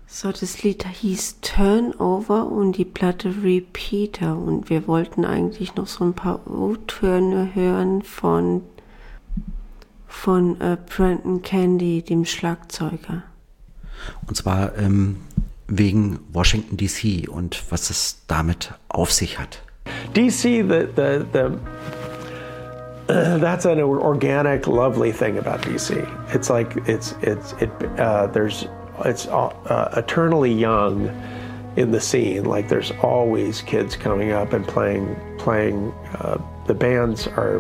So, das Lied hieß Turnover und die Platte Repeater. Und wir wollten eigentlich noch so ein paar O-Töne hören von Brendan Candy, dem Schlagzeuger. Und zwar wegen Washington DC und was es damit auf sich hat. DC, that's an organic, lovely thing about DC. It's like it's eternally young in the scene. Like there's always kids coming up and playing. The bands are,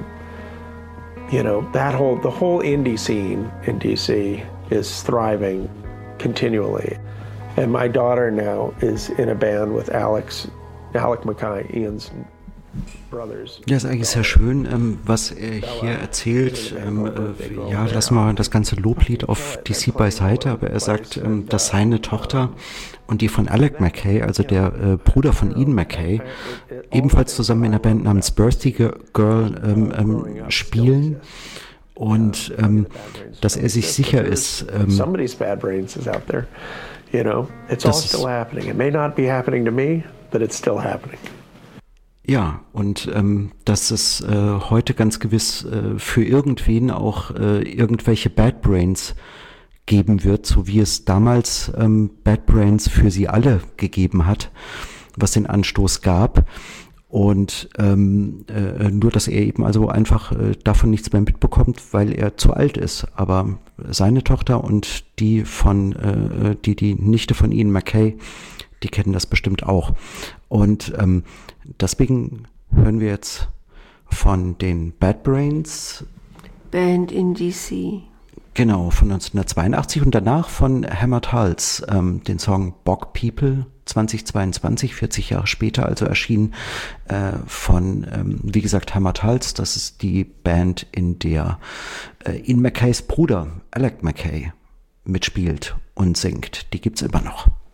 the whole indie scene in DC is thriving continually. And my daughter now is in a band with Alec Mackay, Ian's brothers. Ja, ist eigentlich sehr schön, was er hier erzählt. Lassen wir das ganze Loblied auf DC beiseite, aber er sagt, dass seine Tochter und die von Alec Mackay, also der Bruder von Ian Mackay, ebenfalls zusammen in einer Band namens Birthday Girl spielen. Und dass er sich sicher ist, somebody's bad brains is out there. It's all still happening. It may not be happening to me, but it's still happening. Ja, und dass es heute ganz gewiss für irgendwen auch irgendwelche Bad Brains geben wird, so wie es damals Bad Brains für sie alle gegeben hat, was den Anstoß gab. Und nur, dass er eben also einfach davon nichts mehr mitbekommt, weil er zu alt ist. Aber seine Tochter und die Nichte von Ian Mackay, die kennen das bestimmt auch. Und deswegen hören wir jetzt von den Bad Brains. Band in DC. Genau, von 1982 und danach von Hammered Hulls, den Song Bog People 2022, 40 Jahre später also erschienen, von, wie gesagt, Hammered Hulls. Das ist die Band, in der Ian Mackays Bruder Alec Mackay mitspielt und singt. Die gibt's immer noch.